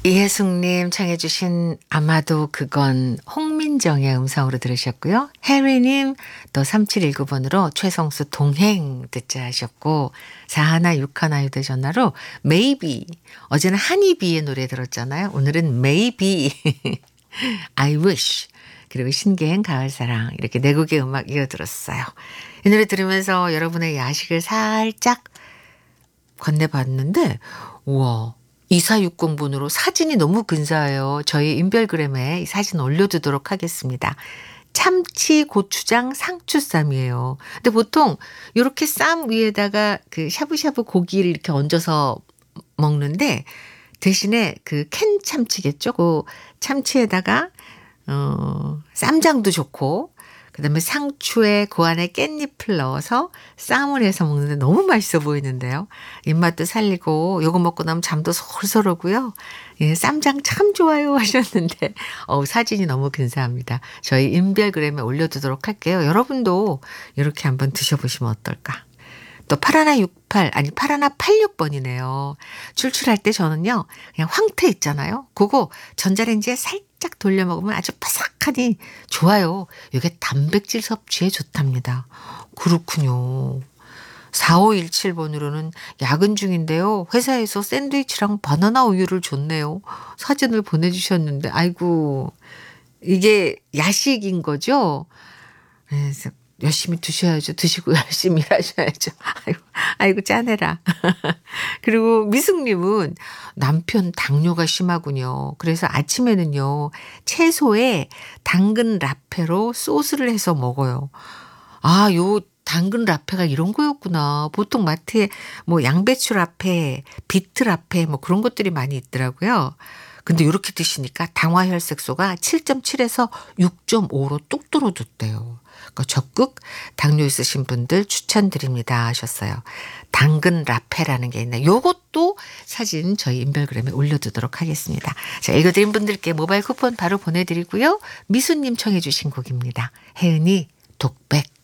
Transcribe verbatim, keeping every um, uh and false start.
이혜숙님 청해 주신 아마도 그건 홍민정의 음성으로 들으셨고요. 혜리님 또 삼칠일구 번으로 최성수 동행 듣자 하셨고 사일육일 휴대전화로 Maybe 어제는 한이비의 노래 들었잖아요. 오늘은 Maybe I wish 그리고 신계행 가을사랑 이렇게 네 곡의 음악 이어들었어요. 이 노래 들으면서 여러분의 야식을 살짝 건네봤는데 우와 이사육공 번으로 사진이 너무 근사해요. 저희 인별그램에 이 사진 올려두도록 하겠습니다. 참치 고추장 상추쌈이에요. 근데 보통 이렇게 쌈 위에다가 그 샤브샤브 고기를 이렇게 얹어서 먹는데 대신에 그 캔 참치겠죠. 그 참치에다가 어, 쌈장도 좋고 그다음에 상추에 그 안에 깻잎을 넣어서 쌈을 해서 먹는데 너무 맛있어 보이는데요. 입맛도 살리고 요거 먹고 나면 잠도 솔솔 오고요. 예, 쌈장 참 좋아요 하셨는데 어, 사진이 너무 근사합니다. 저희 인별그램에 올려두도록 할게요. 여러분도 이렇게 한번 드셔보시면 어떨까. 또 팔일육팔 아니 팔일팔육 번이네요. 출출할 때 저는요. 그냥 황태 있잖아요. 그거 전자레인지에 살짝 돌려 먹으면 아주 바삭하니 좋아요. 이게 단백질 섭취에 좋답니다. 그렇군요. 사오일칠 번으로는 야근 중인데요. 회사에서 샌드위치랑 바나나 우유를 줬네요. 사진을 보내주셨는데 아이고 이게 야식인 거죠. 그래서 열심히 드셔야죠. 드시고 열심히 일하셔야죠. 아이고, 아이고 짜내라. 그리고 미숙님은 남편 당뇨가 심하군요. 그래서 아침에는요. 채소에 당근 라페로 소스를 해서 먹어요. 아, 요 당근 라페가 이런 거였구나. 보통 마트에 뭐 양배추 라페, 비트 라페 뭐 그런 것들이 많이 있더라고요. 근데 이렇게 드시니까 당화혈색소가 칠 점 칠에서 육 점 오로 뚝 떨어졌대요. 그러니까 적극 당뇨 있으신 분들 추천드립니다 하셨어요. 당근 라페라는 게 있네. 요것도 사진 저희 인별그램에 올려두도록 하겠습니다. 자, 읽어드린 분들께 모바일 쿠폰 바로 보내드리고요. 미수님 청해 주신 곡입니다. 혜은이 독백.